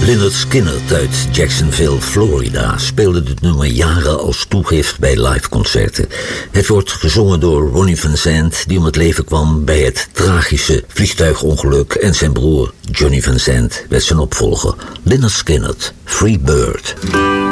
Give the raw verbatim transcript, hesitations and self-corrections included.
Lynyrd Skynyrd uit Jacksonville, Florida, speelde dit nummer jaren als toegift bij liveconcerten. Het wordt gezongen door Ronnie Van Zant, die om het leven kwam bij het tragische vliegtuigongeluk, en zijn broer Johnny Van Zant werd zijn opvolger. Lynyrd Skynyrd, Free Bird.